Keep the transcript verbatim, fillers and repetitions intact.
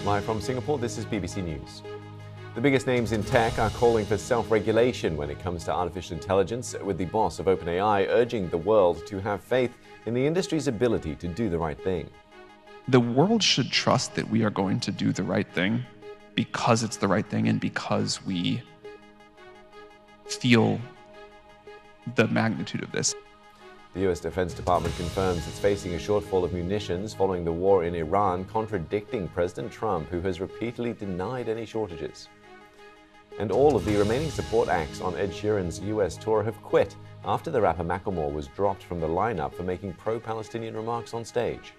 Live from Singapore, this is B B C News. The biggest names in tech are calling for self-regulation when it comes to artificial intelligence, with the boss of OpenAI urging the world to have faith in the industry's ability to do the right thing. The world should trust that we are going to do the right thing because it's the right thing and because we feel the magnitude of this. The U S Defense Department confirms it's facing a shortfall of munitions following the war in Iran, contradicting President Trump, who has repeatedly denied any shortages. And all of the remaining support acts on Ed Sheeran's U S tour have quit after the rapper Macklemore was dropped from the lineup for making pro-Palestinian remarks on stage.